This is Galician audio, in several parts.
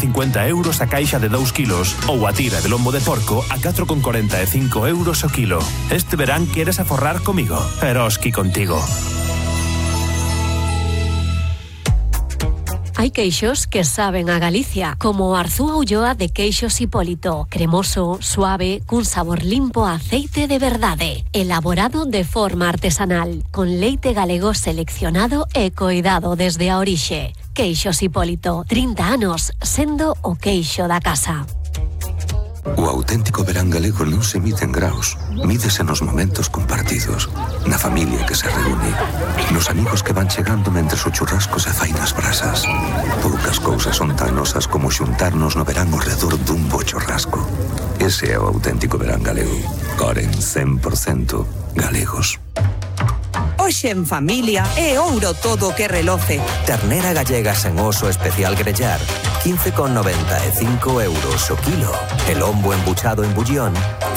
€ a caixa de 2 kilos ou a tira de lombo de porco a 4,45 € o kilo. Este verán queres aforrar comigo? Eroski contigo. Hay queixos que saben a Galicia, como Arzúa Ulloa de Queixos Hipólito. Cremoso, suave, cun sabor limpo a aceite de verdade. Elaborado de forma artesanal, con leite galego seleccionado e coidado desde a orixe. Queixos Hipólito, 30 anos, sendo o queixo da casa. O auténtico verán galego non se mide en graos, mídese nos momentos compartidos, na familia que se reúne, nos amigos que van chegando mentres o churrasco se fai nas brasas. Poucas cousas son tan nosas como xuntarnos no verán ao redor dun bo churrasco. Ese é o auténtico verán galego. Coren 100% galegos. Hoxe en familia é ouro todo que reloce. Ternera gallega sen oso especial grellar, 15,95 € o kilo. El lombo embuchado en bullón,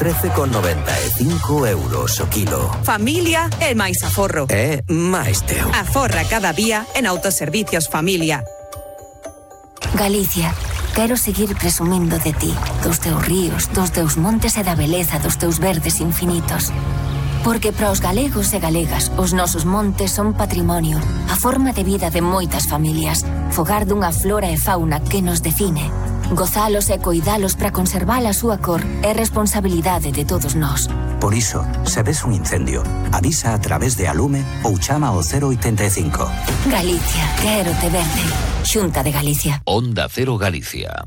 13,95 € o kilo. Familia é máis aforro. É máis teo. Aforra cada día en Autoservicios Familia. Galicia, quero seguir presumindo de ti, dos teus ríos, dos teus montes e da beleza dos teus verdes infinitos. Porque para os galegos e galegas, os nosos montes son patrimonio, a forma de vida de moitas familias, fogar dunha flora e fauna que nos define. Gozalos e coidalos para conservar a súa cor é responsabilidade de todos nós. Por iso, se ves un incendio, avisa a través de Alume ou chama ao 085. Galicia, quero te verde. Xunta de Galicia. Onda Cero Galicia.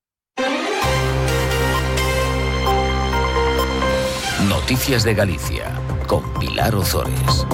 Noticias de Galicia, con Pilar Ozores.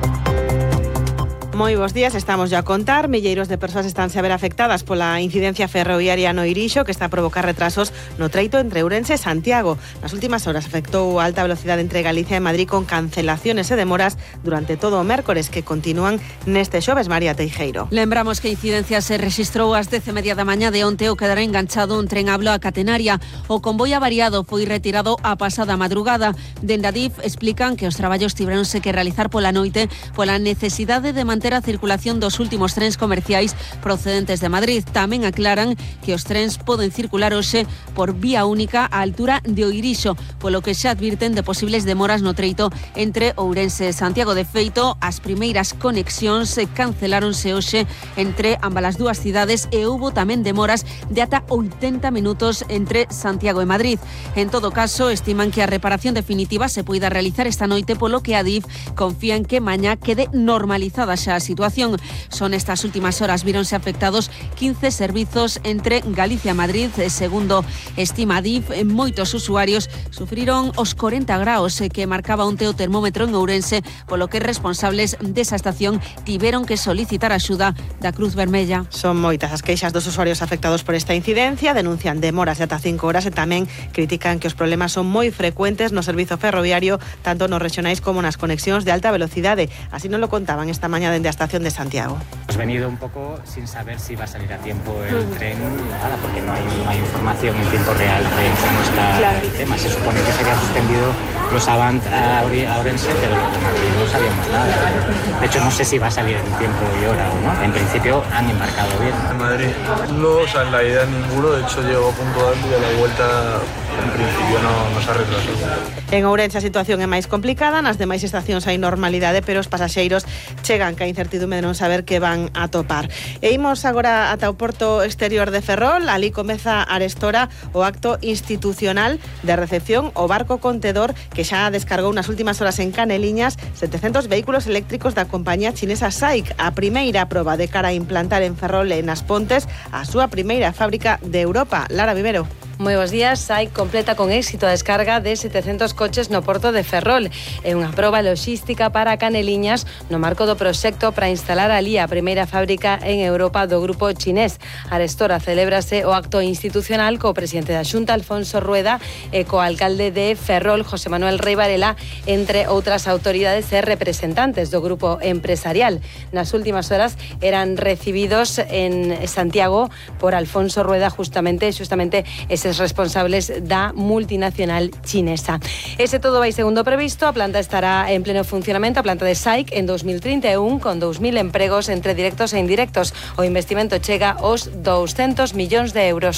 Moi bons días, estamos ya a contar. Milleiros de persoas están a ver afectadas pola incidencia ferroviaria no Irixo, que está a provocar retrasos no treito entre Ourense e Santiago. Nas últimas horas afectou a alta velocidade entre Galicia e Madrid con cancelaciones e demoras durante todo o mércores, que continúan neste xoves. María Teijeiro. Lembramos que a incidencia se registrou ás 10:30 da mañá de onte ao quedar enganchado un tren Ablo a Catenaria. O convoi avariado foi retirado a pasada madrugada. Dende Adif explican que os traballos tiveronse que realizar pola noite pola necesidade de manter a circulación dos últimos trens comerciais procedentes de Madrid. Tamén aclaran que os trens poden circular hoxe por vía única á altura de Oirixo, polo que xa advirten de posibles demoras no treito entre Ourense e Santiago. De feito, as primeiras conexións canceláronse hoxe entre ambas as dúas cidades e houbo tamén demoras de ata 80 minutos entre Santiago e Madrid. En todo caso, estiman que a reparación definitiva se poida realizar esta noite, polo que Adif confía en que mañá quede normalizada xa a situación. Son estas últimas horas víronse afectados 15 servizos entre Galicia e Madrid. Segundo estima Adif, moitos usuarios sufriron os 40 graus que marcaba onte o termómetro en Ourense, polo que responsables desa estación tiveron que solicitar axuda da Cruz Vermella. Son moitas as queixas dos usuarios afectados por esta incidencia, denuncian demoras de ata 5 horas e tamén critican que os problemas son moi frecuentes no servizo ferroviario, tanto nos regionais como nas conexións de alta velocidade. Así nos lo contaban esta mañá dende a estación de Santiago. Hemos venido un poco sin saber si va a salir a tiempo el tren, nada, porque no hay información en tiempo real de cómo está el tema. Se supone que se había suspendido los Avant a Ourense, pero los de Madrid no sabíamos nada. De hecho, no sé si va a salir en tiempo y hora o no. En principio han embarcado bien. En Madrid no, o sea, en la ida ninguno, de hecho llegó puntual y a la vuelta en principio no se ha retrasado. En Ourense a situación é máis complicada, nas demais estacións hai normalidade, pero os pasaxeiros chegan ca incertidume de non saber que van a topar. E imos agora ata o porto exterior de Ferrol. Ali comeza arestora o acto institucional de recepción ao barco contedor que xa descargou nas últimas horas en Caneliñas 700 vehículos eléctricos da compañía chinesa SAIC, a primeira proba de cara a implantar en Ferrol e nas Pontes a súa primeira fábrica de Europa. Lara Vivero. Moi bons días. SAIC completa con éxito a descarga de 700 coches no porto de Ferrol. É unha proba logística para Caneliñas no marco do proxecto para instalar ali a primeira fábrica en Europa do grupo chinés. Arestora celébrase o acto institucional co presidente da Xunta, Alfonso Rueda, e co alcalde de Ferrol, José Manuel Rey Varela, entre outras autoridades e representantes do grupo empresarial. Nas últimas horas eran recibidos en Santiago por Alfonso Rueda, justamente eses responsables da multinacional chinesa. Ese todo vai segundo previsto. A planta estará en pleno funcionamento, a planta de SAIC, en 2031, con 2.000 empregos entre directos e indirectos. O investimento chega aos 200 millóns de euros.